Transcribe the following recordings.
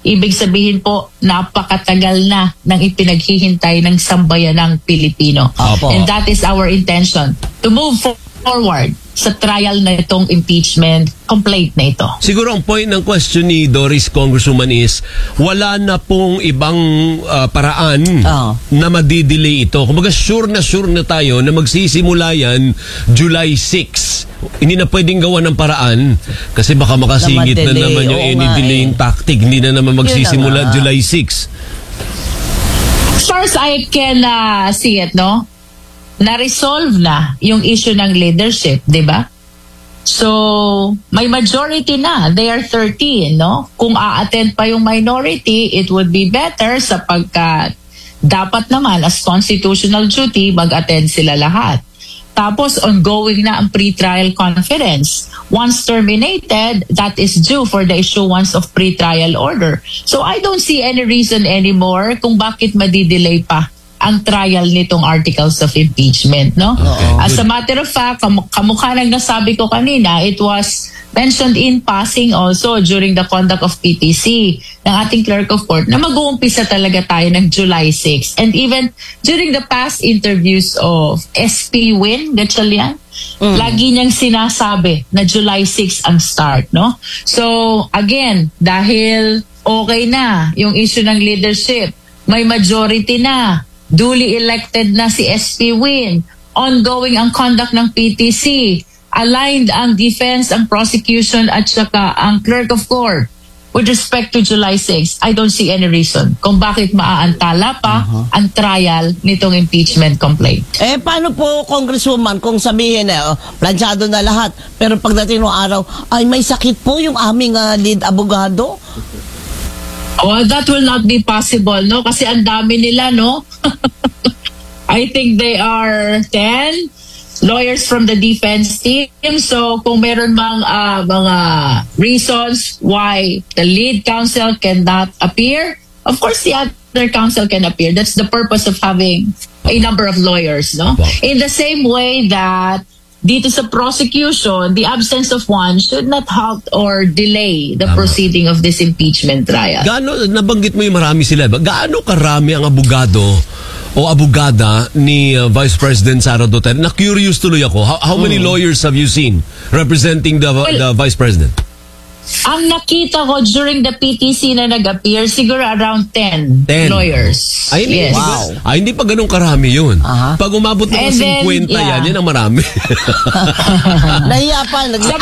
Ibig sabihin po, napakatagal na nang ipinaghihintay ng sambayanang Pilipino. Opo. And that is our intention, to move forward sa trial na itong impeachment complaint na ito. Siguro ang point ng question ni Doris, Congresswoman, is wala na pong ibang paraan na madidelay ito. Kumbaga sure na tayo na magsisimula yan July 6. Hindi na pwedeng gawa ng paraan kasi baka makasingit na naman yung any delaying tactic. Hindi na naman magsisimula July 6. As far as I can see it, no? Na-resolve na yung issue ng leadership, di ba? So, may majority na. They are 13, no? Kung a-attend pa yung minority, it would be better sapagkat dapat naman as constitutional duty, mag-attend sila lahat. Tapos, ongoing na ang pre-trial conference. Once terminated, that is due for the issuance of pre-trial order. So, I don't see any reason anymore kung bakit madidelay pa ang trial nitong articles of impeachment, no? As a matter of fact, kamukha ng nasabi ko kanina, it was mentioned in passing also during the conduct of PTC ng ating clerk of court na mag-uumpisa talaga tayo ng July 6. And even during the past interviews of SP Win Gatchalian, lagi niyang sinasabi na July 6 ang start, no? So, again, dahil okay na yung issue ng leadership, may majority na, duly elected na si SP Win, ongoing ang conduct ng PTC, aligned ang defense, ang prosecution at saka ang clerk of court with respect to July 6, I don't see any reason kung bakit maaantala pa ang trial nitong impeachment complaint. Paano po, Congresswoman, kung sabihin planchado na lahat, pero pagdating ng araw, ay may sakit po yung aming lead abogado? Well, that will not be possible, no? Kasi ang dami nila, no? I think they are 10 lawyers from the defense team. So, kung meron mang mga reasons why the lead counsel cannot appear, of course, the other counsel can appear. That's the purpose of having a number of lawyers, no? In the same way that dito sa prosecution, the absence of one should not halt or delay the proceeding of this impeachment trial. Gaano, nabanggit mo yung marami sila, gaano karami ang abogado o abogada ni Vice President Sara Duterte? Na-curious tuloy ako. How many lawyers have you seen representing the Vice President? Ang nakita ko during the PTC na nag-appear, siguro around 10 lawyers. Ay, yes. Wow. Ay, hindi pa ganun karami yun. Pag umabot na 50 yan ang marami. Nahiya pa.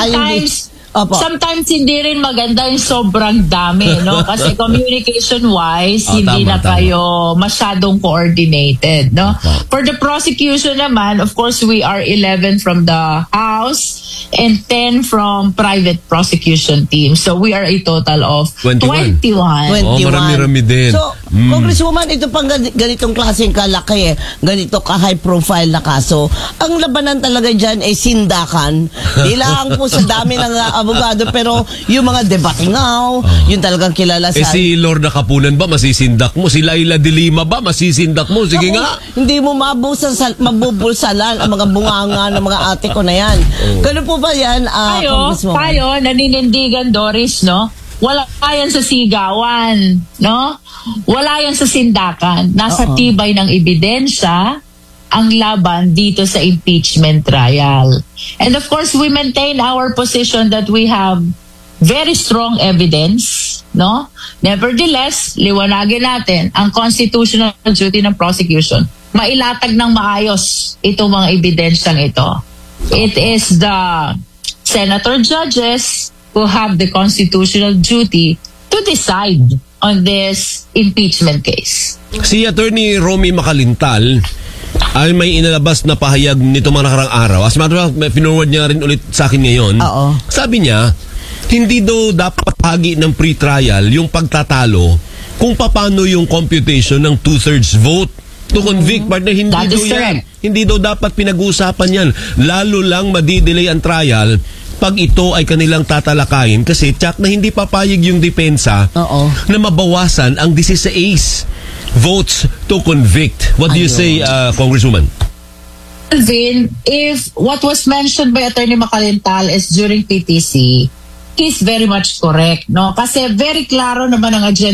Sometimes hindi rin maganda yung sobrang dami, no? Kasi communication-wise, hindi na kayo masyadong coordinated, no? For the prosecution naman, of course, we are 11 from the House and 10 from private prosecution team. So we are a total of 21. Marami-rami din. So, Congresswoman, ito pang ganitong klaseng kalaki, ganito ka-high profile na kaso. Ang labanan talaga dyan ay sindakan. Di lang po sa dami ng abogado, pero yung mga debatingaw, yung talagang kilala sa... si Lorna Kapunan ba masisindak mo? Si Laila de Lima ba masisindak mo? Sige nga. Hindi mo mabubulsalan ang mga bunganga ng mga ate ko na yan. Ganun po ba yan, tayo, naninindigan, Doris, no? Wala yan sa sigawan, no? Wala yan sa sindakan. Nasa tibay ng ebidensya ang laban dito sa impeachment trial. And of course, we maintain our position that we have very strong evidence, no? Nevertheless, liwanagin natin ang constitutional duty ng prosecution. Mailatag ng maayos itong mga ebidensyang ito. It is the senator judges who have the constitutional duty to decide on this impeachment case. Si Attorney Romy Macalintal ay may inalabas na pahayag nito mga nakarang araw. As a matter of fact, pinorward niya rin ulit sa akin ngayon. Sabi niya, hindi daw dapat hagi ng pre-trial yung pagtatalo kung paano yung computation ng 2/3 vote to convict. Partner, hindi daw dapat pinag-uusapan yan. Lalo lang madidelay ang trial pag ito ay kanilang tatalakayin kasi tsak na hindi papayag yung depensa na mabawasan ang 16 votes to convict. What do you say, Congresswoman? Alvin, if what was mentioned by Attorney Macalintal is during PTC, he's very much correct, no? Kasi very klaro naman ang agenda